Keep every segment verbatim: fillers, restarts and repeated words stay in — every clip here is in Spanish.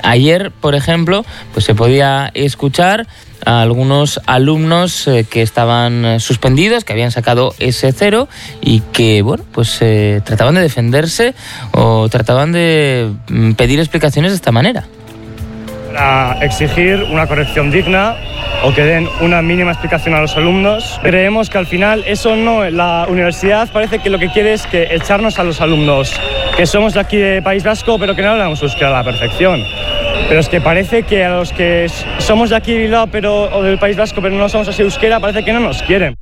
ayer, por ejemplo, pues se podía escuchar a algunos alumnos eh, que estaban eh, suspendidos, que habían sacado ese cero y que, bueno, pues eh, trataban de defenderse o trataban de mm, pedir explicaciones de esta manera. Para exigir una corrección digna o que den una mínima explicación a los alumnos. Creemos que al final eso no, la universidad parece que lo que quiere es que echarnos a los alumnos que somos de aquí de País Vasco pero que no hablamos euskera a la perfección. Pero es que parece que a los que somos de aquí de Bilbao pero, o del País Vasco pero no somos así euskera, parece que no nos quieren.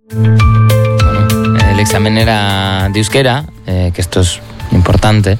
Bueno, el examen era de euskera, eh, que esto es importante.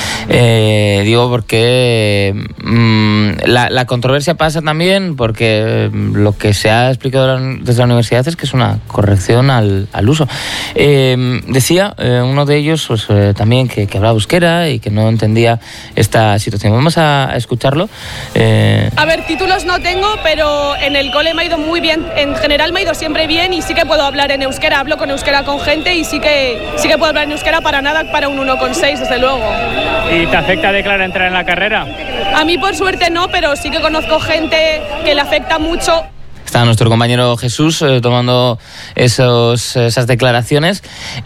Eh, digo porque mmm, la, la controversia pasa también porque lo que se ha explicado desde la universidad es que es una corrección al, al uso. Eh, decía eh, uno de ellos pues, eh, también que, que hablaba euskera y que no entendía esta situación. Vamos a, a escucharlo. Eh... A ver, títulos no tengo, pero en el cole me ha ido muy bien. En general me ha ido siempre bien y sí que puedo hablar en euskera. Hablo con euskera con gente y sí que, sí que puedo hablar en euskera para nada, para un uno coma seis, desde luego. ¿Y te afecta de Clara entrar en la carrera? A mí por suerte no, pero sí que conozco gente que le afecta mucho. Está nuestro compañero Jesús eh, tomando esos, esas declaraciones.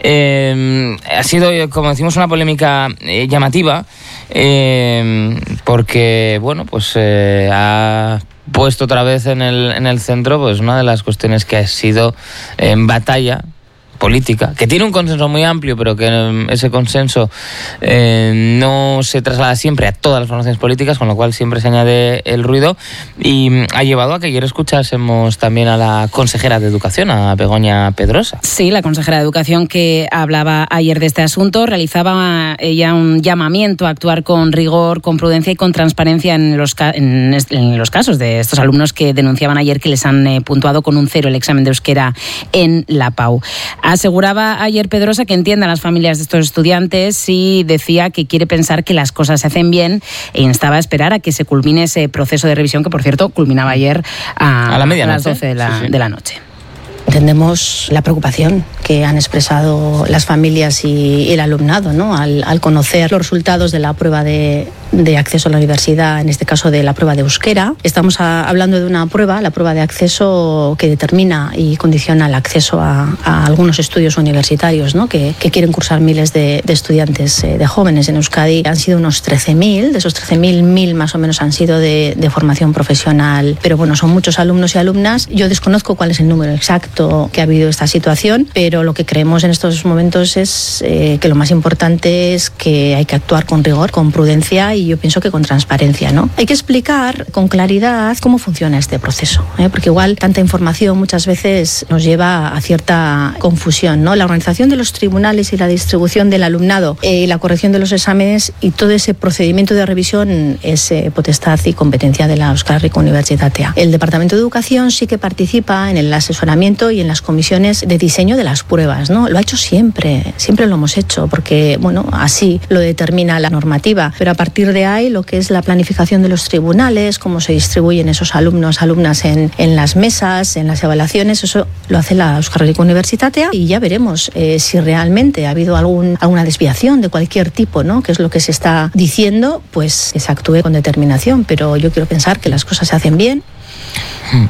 Eh, ha sido, como decimos, una polémica eh, llamativa eh, porque, bueno, pues eh, ha puesto otra vez en el, en el centro pues una de las cuestiones que ha sido en batalla política, que tiene un consenso muy amplio, pero que ese consenso eh, no se traslada siempre a todas las formaciones políticas, con lo cual siempre se añade el ruido, y ha llevado a que ayer escuchásemos también a la consejera de Educación, a Begoña Pedrosa. Sí, la consejera de Educación, que hablaba ayer de este asunto, realizaba ella un llamamiento a actuar con rigor, con prudencia y con transparencia en los, en, en los casos de estos alumnos que denunciaban ayer que les han eh, puntuado con un cero el examen de euskera en la P A U. Aseguraba ayer Pedrosa que entiende a las familias de estos estudiantes y decía que quiere pensar que las cosas se hacen bien e instaba a esperar a que se culmine ese proceso de revisión que, por cierto, culminaba ayer a, a, la medianoche, a las doce de la, sí, sí. de la noche. Entendemos la preocupación que han expresado las familias y el alumnado, ¿no? al, al conocer los resultados de la prueba de, de acceso a la universidad, en este caso de la prueba de euskera. Estamos a, hablando de una prueba, la prueba de acceso, que determina y condiciona el acceso a, a algunos estudios universitarios, ¿no? que, que quieren cursar miles de, de estudiantes, eh, de jóvenes en Euskadi. Han sido unos trece mil, de esos trece mil, mil más o menos han sido de, de formación profesional, pero bueno, son muchos alumnos y alumnas. Yo desconozco cuál es el número exacto que ha habido esta situación, pero lo que creemos en estos momentos es eh, que lo más importante es que hay que actuar con rigor, con prudencia y yo pienso que con transparencia, ¿no? Hay que explicar con claridad cómo funciona este proceso, ¿eh? porque igual tanta información muchas veces nos lleva a cierta confusión, ¿no? La organización de los tribunales y la distribución del alumnado y eh, la corrección de los exámenes y todo ese procedimiento de revisión es eh, potestad y competencia de la Euskal Herriko Unibertsitatea. El Departamento de Educación sí que participa en el asesoramiento y en las comisiones de diseño de las pruebas, ¿no? Lo ha hecho siempre, siempre lo hemos hecho, porque, bueno, así lo determina la normativa, pero a partir de ahí lo que es la planificación de los tribunales, cómo se distribuyen esos alumnos, alumnas en, en las mesas, en las evaluaciones, eso lo hace la Euskal Herriko Unibertsitatea y ya veremos eh, si realmente ha habido algún, alguna desviación de cualquier tipo, ¿no? Que es lo que se está diciendo, pues que se actúe con determinación, pero yo quiero pensar que las cosas se hacen bien. Hmm.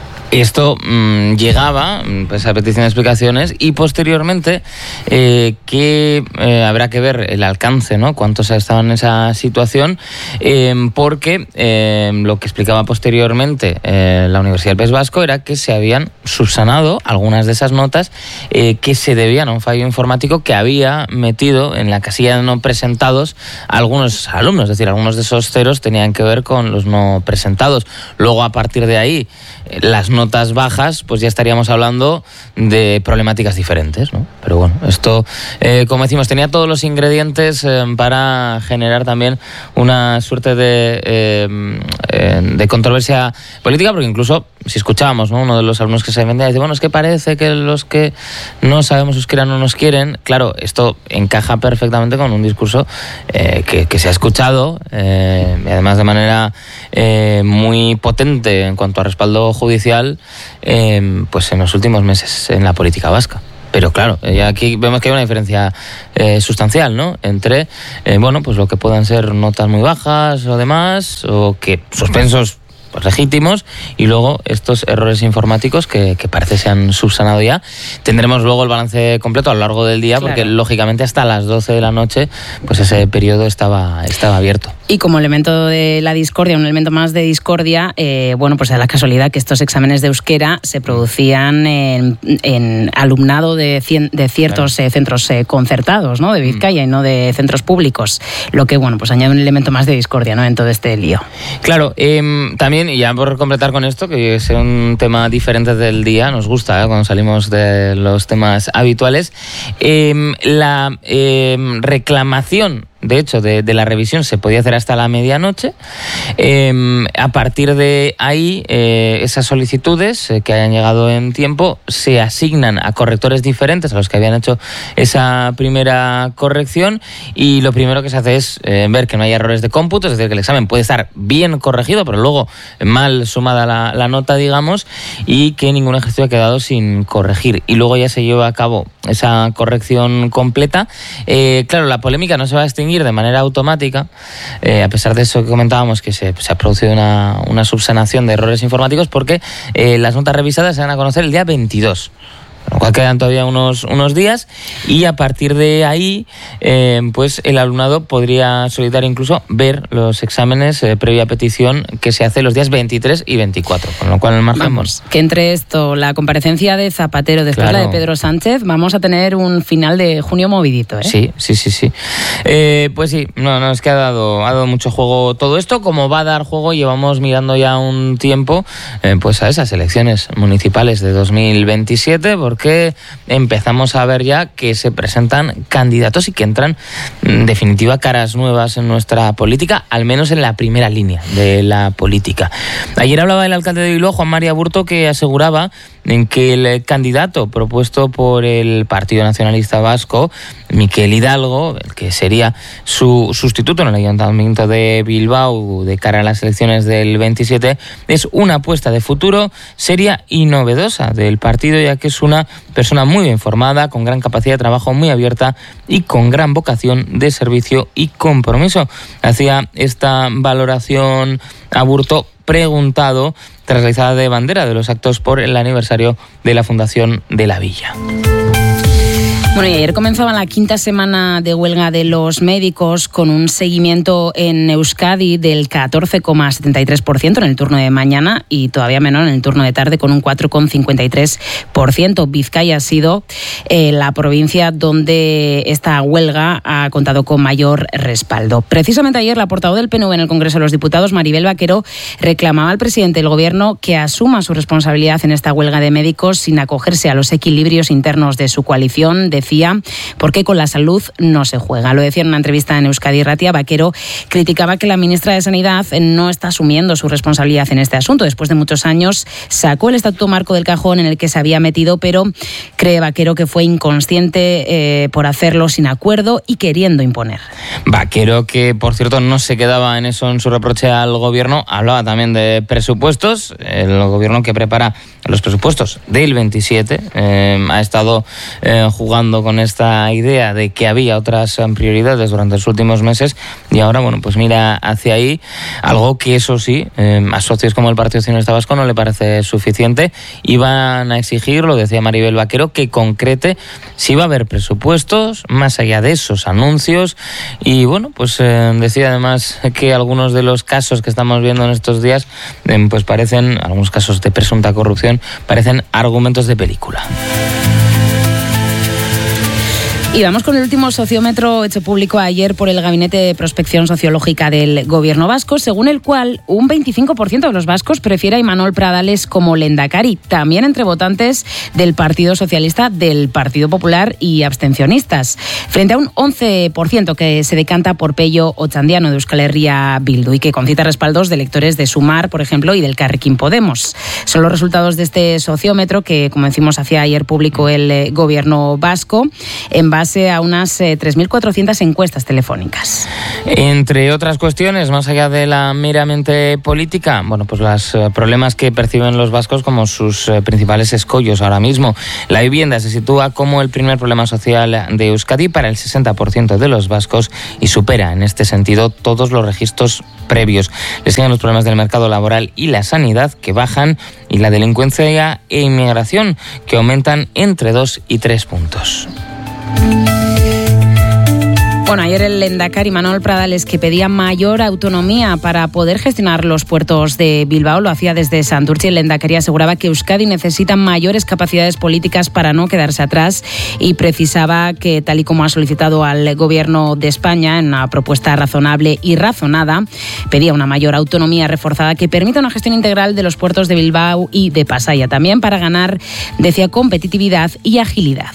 Esto mmm, llegaba pues, a petición de explicaciones y posteriormente eh, que eh, habrá que ver el alcance, ¿no? Cuántos estaban en esa situación, eh, porque eh, lo que explicaba posteriormente eh, la Universidad del País Vasco era que se habían subsanado algunas de esas notas eh, que se debían a un fallo informático que había metido en la casilla de no presentados a algunos alumnos, es decir, algunos de esos ceros tenían que ver con los no presentados. Luego, a partir de ahí, eh, las notas bajas, pues ya estaríamos hablando de problemáticas diferentes, ¿no? Pero bueno, esto, eh, como decimos, tenía todos los ingredientes eh, para generar también una suerte de, eh, eh, de controversia política, porque incluso, si escuchábamos, ¿no? Uno de los alumnos que se vendía dice, bueno, es que parece que los que no sabemos euskera no nos quieren. Claro, esto encaja perfectamente con un discurso eh, que, que se ha escuchado, eh, y además de manera eh, muy potente en cuanto a respaldo judicial, Eh, pues en los últimos meses en la política vasca. Pero claro, ya aquí vemos que hay una diferencia eh, sustancial, ¿no? Entre, eh, bueno, pues lo que puedan ser notas muy bajas o demás, o que suspensos pues legítimos, y luego estos errores informáticos que, que parece se han subsanado ya. Tendremos luego el balance completo a lo largo del día, claro, porque lógicamente hasta las doce de la noche pues ese periodo estaba, estaba abierto. Y como elemento de la discordia, un elemento más de discordia, eh, bueno, pues es la casualidad que estos exámenes de euskera se producían en, en alumnado de, cien, de ciertos claro. eh, centros eh, concertados, ¿no? De Vizcaya, mm. y no de centros públicos, lo que, bueno, pues añade un elemento más de discordia, ¿no? En todo este lío. Claro, eh, también, y ya por completar con esto, que es un tema diferente del día, nos gusta, ¿eh? Cuando salimos de los temas habituales, eh, la eh, reclamación, de hecho, de, de la revisión se podía hacer hasta la medianoche. Eh, a partir de ahí, eh, esas solicitudes eh, que hayan llegado en tiempo se asignan a correctores diferentes a los que habían hecho esa primera corrección, y lo primero que se hace es eh, ver que no haya errores de cómputo, es decir, que el examen puede estar bien corregido, pero luego mal sumada la, la nota, digamos, y que ningún ejercicio ha quedado sin corregir. Y luego ya se lleva a cabo esa corrección completa. Eh, claro, la polémica no se va a extinguir de manera automática, eh, a pesar de eso que comentábamos, que se, se ha producido una, una subsanación de errores informáticos, porque eh, las notas revisadas se van a conocer el día veintidós. Lo cual quedan todavía unos, unos días, y a partir de ahí eh, pues el alumnado podría solicitar incluso ver los exámenes eh, previa petición que se hace los días veintitrés y veinticuatro, con lo cual el margen... Vamos, que entre esto, la comparecencia de Zapatero, después claro. la de Pedro Sánchez, vamos a tener un final de junio movidito, ¿eh? Sí, sí, sí, sí. Eh, pues sí, no, no, es que ha dado, ha dado mucho juego todo esto, como va a dar juego, llevamos mirando ya un tiempo eh, pues a esas elecciones municipales de dos mil veintisiete, porque que empezamos a ver ya que se presentan candidatos y que entran, en definitiva, caras nuevas en nuestra política, al menos en la primera línea de la política. Ayer hablaba el alcalde de Bilbao, Juan María Aburto, que aseguraba en que el candidato propuesto por el Partido Nacionalista Vasco, Miquel Hidalgo, el que sería su sustituto en el Ayuntamiento de Bilbao de cara a las elecciones del veintisiete, es una apuesta de futuro seria y novedosa del partido, ya que es una persona muy bien formada, con gran capacidad de trabajo, muy abierta y con gran vocación de servicio y compromiso. Hacía esta valoración Aburto, preguntado tras la izada de bandera de los actos por el aniversario de la fundación de la Villa. Bueno, y ayer comenzaba la quinta semana de huelga de los médicos, con un seguimiento en Euskadi del catorce coma setenta y tres por ciento en el turno de mañana y todavía menor en el turno de tarde, con un cuatro coma cincuenta y tres por ciento. Vizcaya ha sido eh, la provincia donde esta huelga ha contado con mayor respaldo. Precisamente ayer la portavoz del P N V en el Congreso de los Diputados, Maribel Vaquero, reclamaba al presidente del Gobierno que asuma su responsabilidad en esta huelga de médicos sin acogerse a los equilibrios internos de su coalición. Decía, porque con la salud no se juega. Lo decía en una entrevista en Euskadi Ratia. Vaquero criticaba que la ministra de Sanidad no está asumiendo su responsabilidad en este asunto. Después de muchos años sacó el Estatuto Marco del cajón en el que se había metido, pero cree Vaquero que fue inconsciente eh, por hacerlo sin acuerdo y queriendo imponer. Vaquero, que por cierto no se quedaba en eso, en su reproche al gobierno, hablaba también de presupuestos. El gobierno que prepara los presupuestos del veintisiete eh, ha estado eh, jugando con esta idea de que había otras prioridades durante los últimos meses, y ahora, bueno, pues mira hacia ahí, algo que eso sí, eh, a socios como el Partido Nacionalista Vasco no le parece suficiente, y van a exigir, lo decía Maribel Vaquero, que concrete si va a haber presupuestos más allá de esos anuncios. Y bueno, pues eh, decía además que algunos de los casos que estamos viendo en estos días eh, pues parecen, algunos casos de presunta corrupción, parecen argumentos de película. Y vamos con el último sociómetro hecho público ayer por el Gabinete de Prospección Sociológica del Gobierno vasco, según el cual un veinticinco por ciento de los vascos prefiere a Imanol Pradales como lehendakari, también entre votantes del Partido Socialista, del Partido Popular y abstencionistas, frente a un once por ciento que se decanta por Pello Otxandiano de Euskal Herria Bildu, y que concita respaldos de electores de Sumar, por ejemplo, y del Carrequín Podemos. Son los resultados de este sociómetro que, como decimos, hacía ayer público el Gobierno vasco, en base base a unas eh, tres mil cuatrocientas encuestas telefónicas. Entre otras cuestiones, más allá de la meramente política, bueno, pues los eh, problemas que perciben los vascos como sus eh, principales escollos ahora mismo. La vivienda se sitúa como el primer problema social de Euskadi para el sesenta por ciento de los vascos y supera en este sentido todos los registros previos. Le siguen los problemas del mercado laboral y la sanidad, que bajan, y la delincuencia e inmigración, que aumentan entre dos y tres puntos. Bueno, ayer el lehendakari Manuel Pradales, que pedía mayor autonomía para poder gestionar los puertos de Bilbao, lo hacía desde Santurtzi. El lehendakari aseguraba que Euskadi necesita mayores capacidades políticas para no quedarse atrás y precisaba que, tal y como ha solicitado al Gobierno de España en una propuesta razonable y razonada, pedía una mayor autonomía reforzada que permita una gestión integral de los puertos de Bilbao y de Pasaia, también para ganar, decía, competitividad y agilidad.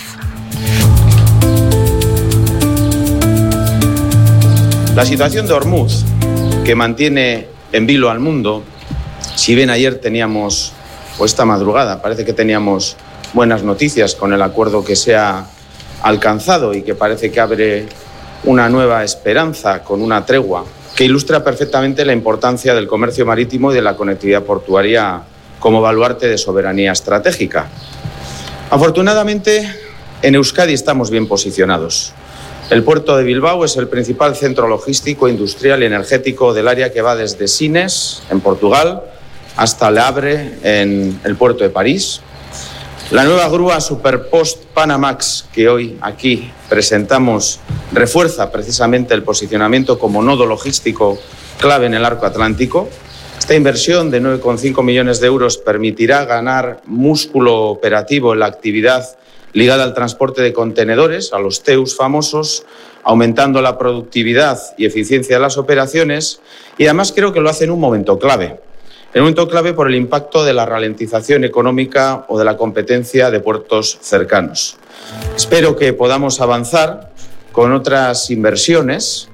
La situación de Hormuz, que mantiene en vilo al mundo, si bien ayer teníamos, o esta madrugada, parece que teníamos buenas noticias con el acuerdo que se ha alcanzado y que parece que abre una nueva esperanza con una tregua, que ilustra perfectamente la importancia del comercio marítimo y de la conectividad portuaria como baluarte de soberanía estratégica. Afortunadamente, en Euskadi estamos bien posicionados. El puerto de Bilbao es el principal centro logístico, industrial y energético del área que va desde Sines, en Portugal, hasta Le Havre, en el puerto de París. La nueva grúa Superpost Panamax, que hoy aquí presentamos, refuerza precisamente el posicionamiento como nodo logístico clave en el arco atlántico. Esta inversión de nueve coma cinco millones de euros permitirá ganar músculo operativo en la actividad ligada al transporte de contenedores, a los T E Us famosos, aumentando la productividad y eficiencia de las operaciones, y además creo que lo hace en un momento clave. En un momento clave por el impacto de la ralentización económica o de la competencia de puertos cercanos. Espero que podamos avanzar con otras inversiones.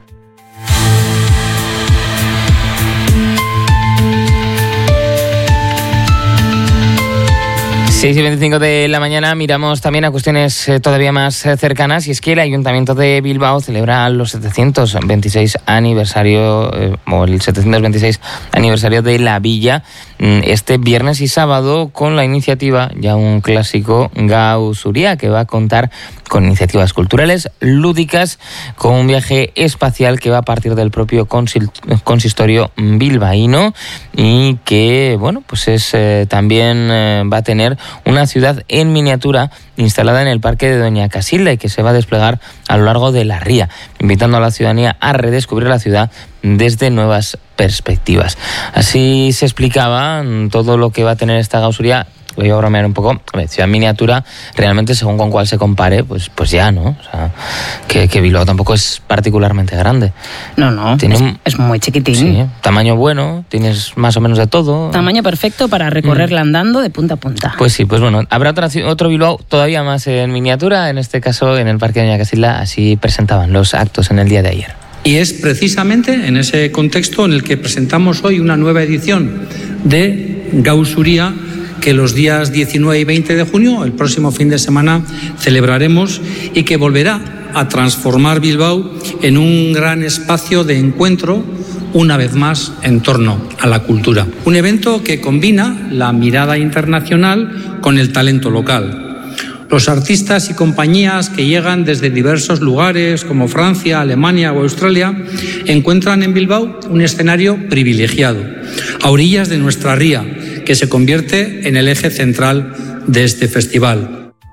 seis y veinticinco de la mañana miramos también a cuestiones eh, todavía más eh, cercanas, y es que el Ayuntamiento de Bilbao celebra los setecientos veintiséis aniversario eh, o el setecientos veintiséis aniversario de la Villa este viernes y sábado con la iniciativa, ya un clásico, Gau Zuria, que va a contar con iniciativas culturales, lúdicas, con un viaje espacial que va a partir del propio consistorio bilbaíno y que, bueno, pues es eh, también eh, va a tener una ciudad en miniatura instalada en el Parque de Doña Casilda y que se va a desplegar a lo largo de la ría, invitando a la ciudadanía a redescubrir la ciudad desde nuevas perspectivas. Así se explicaba todo lo que va a tener esta Gau Zuria. Voy a bromear un poco. Ciudad miniatura, realmente según con cuál se compare, pues pues ya, ¿no? O sea, que, que Bilbao tampoco es particularmente grande. No, no, Tiene es, un, es muy chiquitín. Sí, tamaño bueno, tienes más o menos de todo. Tamaño perfecto para recorrerla mm. andando de punta a punta. Pues sí, pues bueno, habrá otra, otro Bilbao todavía más en miniatura, en este caso en el Parque de Doña Casilda, así presentaban los actos en el día de ayer. Y es precisamente en ese contexto en el que presentamos hoy una nueva edición de Gau Zuria, que los días diecinueve y veinte de junio, el próximo fin de semana, celebraremos y que volverá a transformar Bilbao en un gran espacio de encuentro, una vez más, en torno a la cultura. Un evento que combina la mirada internacional con el talento local. Los artistas y compañías que llegan desde diversos lugares como Francia, Alemania o Australia encuentran en Bilbao un escenario privilegiado, a orillas de nuestra ría, que se convierte en el eje central de este festival.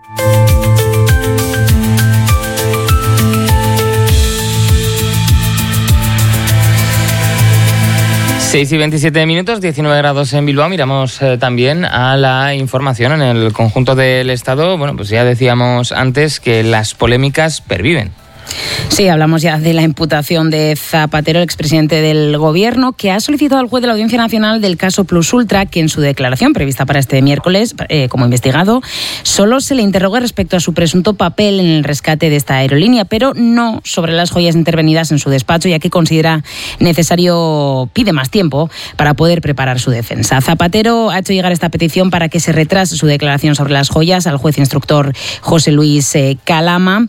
seis y veintisiete minutos, diecinueve grados en Bilbao. Miramos eh, también a la información en el conjunto del Estado. Bueno, pues ya decíamos antes que las polémicas perviven. Sí, hablamos ya de la imputación de Zapatero, el expresidente del Gobierno, que ha solicitado al juez de la Audiencia Nacional del caso Plus Ultra que en su declaración prevista para este miércoles, eh, como investigado, solo se le interrogue respecto a su presunto papel en el rescate de esta aerolínea, pero no sobre las joyas intervenidas en su despacho, ya que considera necesario, pide más tiempo para poder preparar su defensa. Zapatero ha hecho llegar esta petición para que se retrase su declaración sobre las joyas al juez instructor José Luis eh, Calama.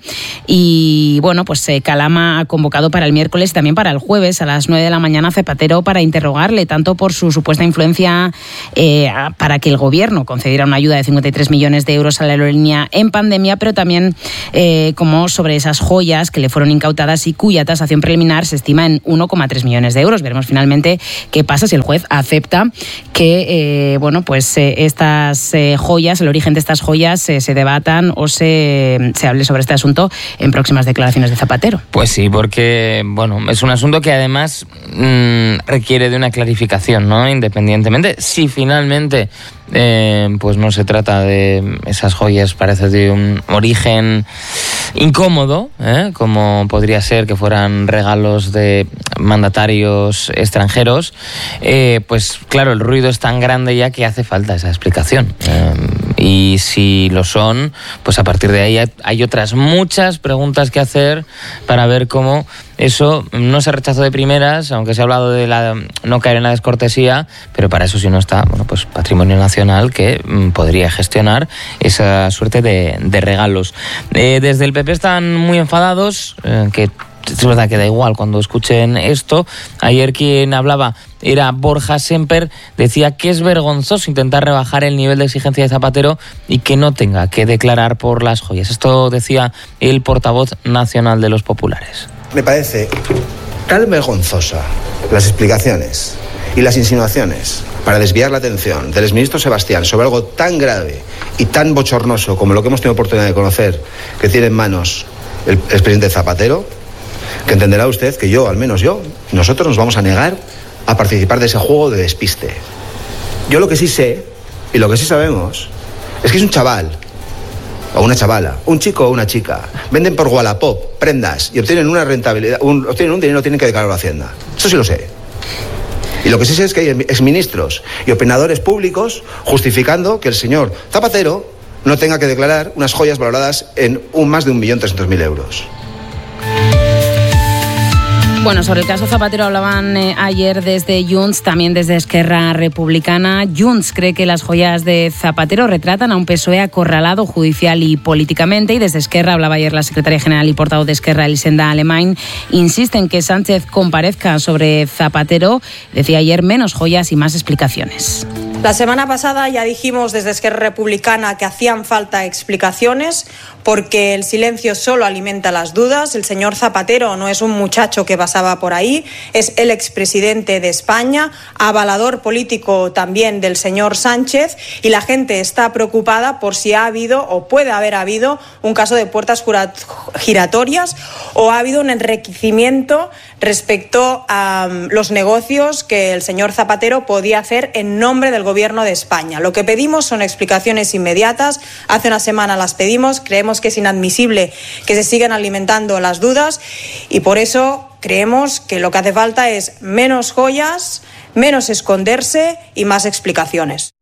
Y bueno, pues eh, Calama ha convocado para el miércoles y también para el jueves a las nueve de la mañana a Zapatero para interrogarle tanto por su supuesta influencia eh, para que el Gobierno concediera una ayuda de cincuenta y tres millones de euros a la aerolínea en pandemia, pero también eh, como sobre esas joyas que le fueron incautadas y cuya tasación preliminar se estima en uno coma tres millones de euros. Veremos finalmente qué pasa si el juez acepta que eh, bueno, pues eh, estas eh, joyas, el origen de estas joyas eh, se debatan o se, se hable sobre este asunto en próximas declaraciones de Zapatero. Pues sí, porque bueno, es un asunto que además mmm, requiere de una clarificación, ¿no? Independientemente, si finalmente eh, pues no se trata de esas joyas, parece de un origen incómodo, ¿eh? Como podría ser que fueran regalos de mandatarios extranjeros, eh, pues claro, el ruido es tan grande ya que hace falta esa explicación. Eh, y si lo son, pues a partir de ahí hay, hay otras muchas preguntas que hacer para ver cómo eso no se rechazó de primeras, aunque se ha hablado de la, no caer en la descortesía, pero para eso si no está, bueno, pues Patrimonio Nacional que mm, podría gestionar esa suerte de, de regalos. Eh, desde el P P están muy enfadados, eh, que es verdad que da igual cuando escuchen esto. Ayer quien hablaba era Borja Semper, decía que es vergonzoso intentar rebajar el nivel de exigencia de Zapatero y que no tenga que declarar por las joyas. Esto decía el portavoz nacional de los populares. Me parece tan vergonzosa las explicaciones y las insinuaciones para desviar la atención del exministro Sebastián sobre algo tan grave y tan bochornoso como lo que hemos tenido oportunidad de conocer que tiene en manos el expresidente Zapatero, que entenderá usted que yo, al menos yo, nosotros nos vamos a negar a participar de ese juego de despiste. Yo lo que sí sé, y lo que sí sabemos, es que es un chaval o una chavala, un chico o una chica, venden por Wallapop prendas y obtienen una rentabilidad, un, obtienen un dinero, tienen que declararlo a Hacienda. Eso sí lo sé. Y lo que sí sé es que hay exministros y opinadores públicos justificando que el señor Zapatero no tenga que declarar unas joyas valoradas en un más de un millón trescientos mil euros. Bueno, sobre el caso Zapatero hablaban eh, ayer desde Junts, también desde Esquerra Republicana. Junts cree que las joyas de Zapatero retratan a un P S O E acorralado judicial y políticamente, y desde Esquerra hablaba ayer la secretaria general y portavoz de Esquerra, Elisenda Alemany, insiste en que Sánchez comparezca sobre Zapatero. Decía ayer menos joyas y más explicaciones. La semana pasada ya dijimos desde Esquerra Republicana que hacían falta explicaciones porque el silencio solo alimenta las dudas. El señor Zapatero no es un muchacho que pasaba por ahí, es el expresidente de España, avalador político también del señor Sánchez, y la gente está preocupada por si ha habido o puede haber habido un caso de puertas giratorias o ha habido un enriquecimiento respecto a um, los negocios que el señor Zapatero podía hacer en nombre del Gobierno de España. Lo que pedimos son explicaciones inmediatas. Hace una semana las pedimos. Creemos que es inadmisible que se sigan alimentando las dudas y por eso creemos que lo que hace falta es menos joyas, menos esconderse y más explicaciones.